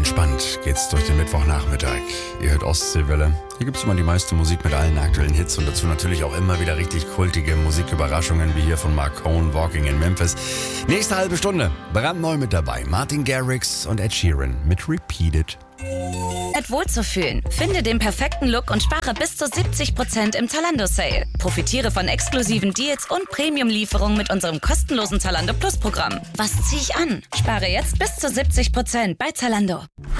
Entspannt geht's durch den Mittwochnachmittag. Ihr hört Ostseewelle. Hier gibt's immer die meiste Musik mit allen aktuellen Hits und dazu natürlich auch immer wieder richtig kultige Musiküberraschungen, wie hier von Mark Cohn, Walking in Memphis. Nächste halbe Stunde, brandneu mit dabei, Martin Garrix und Ed Sheeran mit Repeat It. Wohlzufühlen. Finde den perfekten Look und spare bis zu 70% im Zalando-Sale. Profitiere von exklusiven Deals und Premium-Lieferungen mit unserem kostenlosen Zalando Plus-Programm. Was ziehe ich an? Spare jetzt bis zu 70% bei Zalando.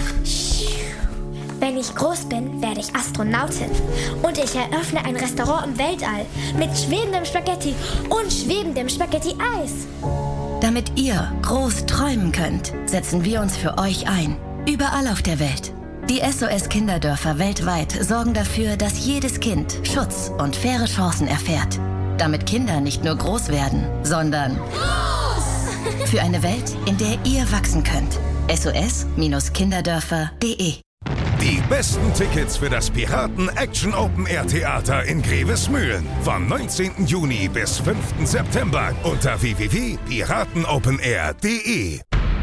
Wenn ich groß bin, werde ich Astronautin. Und ich eröffne ein Restaurant im Weltall mit schwebendem Spaghetti und schwebendem Spaghetti-Eis. Damit ihr groß träumen könnt, setzen wir uns für euch ein. Überall auf der Welt. Die SOS-Kinderdörfer weltweit sorgen dafür, dass jedes Kind Schutz und faire Chancen erfährt. Damit Kinder nicht nur groß werden, sondern groß! Für eine Welt, in der ihr wachsen könnt. SOS-Kinderdörfer.de. Die besten Tickets für das Piraten Action Open Air Theater in Grevesmühlen vom 19. Juni bis 5. September unter www.piratenopenair.de.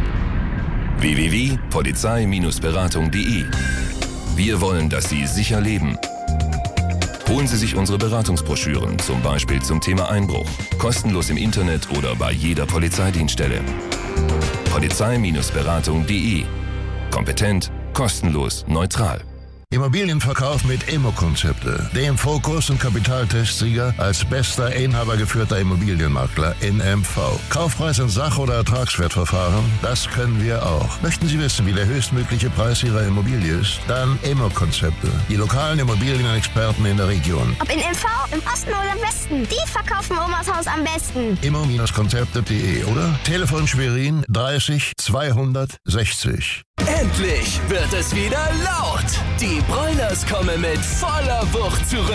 www.polizei-beratung.de. Wir wollen, dass Sie sicher leben. Holen Sie sich unsere Beratungsbroschüren, zum Beispiel zum Thema Einbruch. Kostenlos im Internet oder bei jeder Polizeidienststelle. Polizei-beratung.de. Kompetent, kostenlos, neutral. Immobilienverkauf mit Immo-Konzepte, dem Fokus- und Kapitaltestsieger als bester inhabergeführter Immobilienmakler in MV. Kaufpreis in Sach- oder Ertragswertverfahren, das können wir auch. Möchten Sie wissen, wie der höchstmögliche Preis Ihrer Immobilie ist? Dann Immo-Konzepte, die lokalen Immobilienexperten in der Region. Ob in MV, im Osten oder im Westen, die verkaufen Omas Haus am besten. Immo-Konzepte.de oder Telefon Schwerin 30 260. Endlich wird es wieder laut. Die Broilers kommen mit voller Wucht zurück.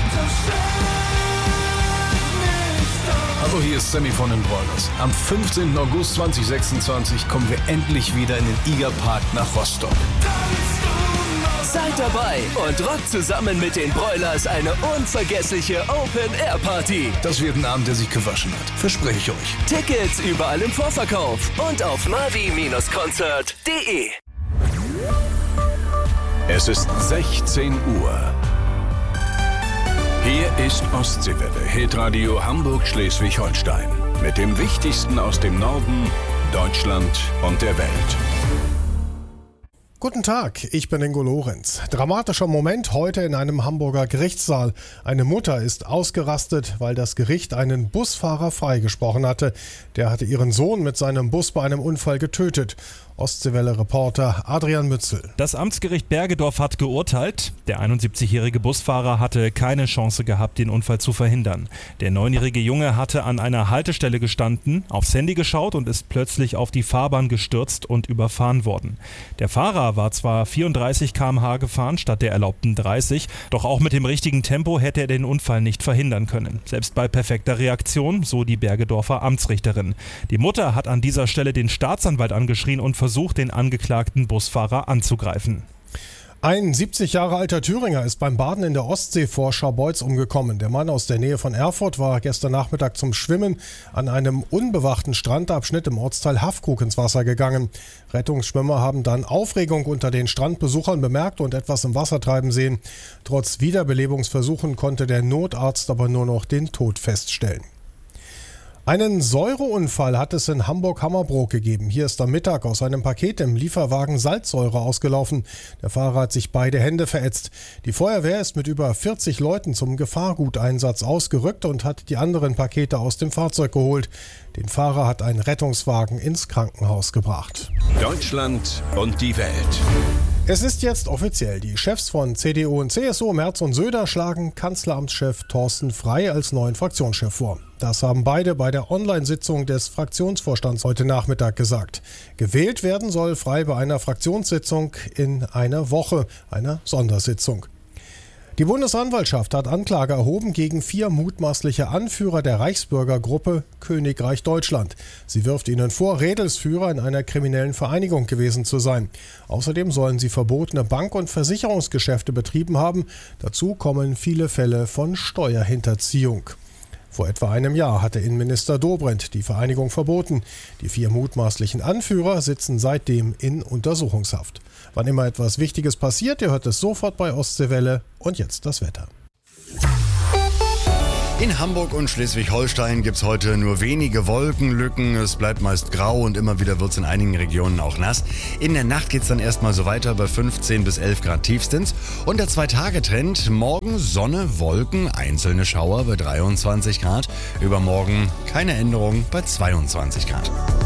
Hallo, hier ist Sammy von den Broilers. Am 15. August 2026 kommen wir endlich wieder in den Igerpark nach Rostock. Seid dabei und rockt zusammen mit den Broilers eine unvergessliche Open-Air-Party. Das wird ein Abend, der sich gewaschen hat. Verspreche ich euch. Tickets überall im Vorverkauf und auf mavi-concert.de. Es ist 16 Uhr. Hier ist Ostseewelle, Hitradio Hamburg-Schleswig-Holstein. Mit dem Wichtigsten aus dem Norden, Deutschland und der Welt. Guten Tag, ich bin Ingo Lorenz. Dramatischer Moment heute in einem Hamburger Gerichtssaal. Eine Mutter ist ausgerastet, weil das Gericht einen Busfahrer freigesprochen hatte. Der hatte ihren Sohn mit seinem Bus bei einem Unfall getötet. Ostseewelle-Reporter Adrian Mützel. Das Amtsgericht Bergedorf hat geurteilt. Der 71-jährige Busfahrer hatte keine Chance gehabt, den Unfall zu verhindern. Der 9-jährige Junge hatte an einer Haltestelle gestanden, aufs Handy geschaut und ist plötzlich auf die Fahrbahn gestürzt und überfahren worden. Der Fahrer war zwar 34 km/h gefahren statt der erlaubten 30, doch auch mit dem richtigen Tempo hätte er den Unfall nicht verhindern können. Selbst bei perfekter Reaktion, so die Bergedorfer Amtsrichterin. Die Mutter hat an dieser Stelle den Staatsanwalt angeschrien und versucht, den angeklagten Busfahrer anzugreifen. Ein 70 Jahre alter Thüringer ist beim Baden in der Ostsee vor Scharbeutz umgekommen. Der Mann aus der Nähe von Erfurt war gestern Nachmittag zum Schwimmen an einem unbewachten Strandabschnitt im Ortsteil Haffkrug ins Wasser gegangen. Rettungsschwimmer haben dann Aufregung unter den Strandbesuchern bemerkt und etwas im Wasser treiben sehen. Trotz Wiederbelebungsversuchen konnte der Notarzt aber nur noch den Tod feststellen. Einen Säureunfall hat es in Hamburg-Hammerbrook gegeben. Hier ist am Mittag aus einem Paket im Lieferwagen Salzsäure ausgelaufen. Der Fahrer hat sich beide Hände verätzt. Die Feuerwehr ist mit über 40 Leuten zum Gefahrguteinsatz ausgerückt und hat die anderen Pakete aus dem Fahrzeug geholt. Den Fahrer hat ein Rettungswagen ins Krankenhaus gebracht. Deutschland und die Welt. Es ist jetzt offiziell. Die Chefs von CDU und CSU, Merz und Söder, schlagen Kanzleramtschef Thorsten Frey als neuen Fraktionschef vor. Das haben beide bei der Online-Sitzung des Fraktionsvorstands heute Nachmittag gesagt. Gewählt werden soll Frey bei einer Fraktionssitzung in einer Woche, einer Sondersitzung. Die Bundesanwaltschaft hat Anklage erhoben gegen 4 mutmaßliche Anführer der Reichsbürgergruppe Königreich Deutschland. Sie wirft ihnen vor, Rädelsführer in einer kriminellen Vereinigung gewesen zu sein. Außerdem sollen sie verbotene Bank- und Versicherungsgeschäfte betrieben haben. Dazu kommen viele Fälle von Steuerhinterziehung. Vor etwa einem Jahr hatte Innenminister Dobrindt die Vereinigung verboten. Die 4 mutmaßlichen Anführer sitzen seitdem in Untersuchungshaft. Wann immer etwas Wichtiges passiert, ihr hört es sofort bei Ostseewelle. Und jetzt das Wetter. In Hamburg und Schleswig-Holstein gibt es heute nur wenige Wolkenlücken. Es bleibt meist grau und immer wieder wird es in einigen Regionen auch nass. In der Nacht geht es dann erstmal so weiter bei 15 bis 11 Grad tiefstens. Und der 2-Tage-Trend: morgen Sonne, Wolken, einzelne Schauer bei 23 Grad. Übermorgen keine Änderung bei 22 Grad.